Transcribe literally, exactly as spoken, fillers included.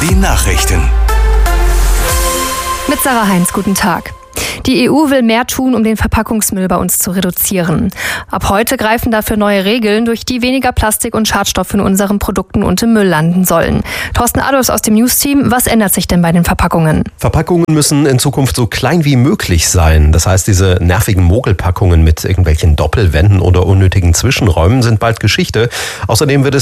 Die Nachrichten. Mit Sarah Heinz, guten Tag. Die E U will mehr tun, um den Verpackungsmüll bei uns zu reduzieren. Ab heute greifen dafür neue Regeln, durch die weniger Plastik und Schadstoffe in unseren Produkten und im Müll landen sollen. Thorsten Adolfs aus dem News-Team, was ändert sich denn bei den Verpackungen? Verpackungen müssen in Zukunft so klein wie möglich sein. Das heißt, diese nervigen Mogelpackungen mit irgendwelchen Doppelwänden oder unnötigen Zwischenräumen sind bald Geschichte. Außerdem wird es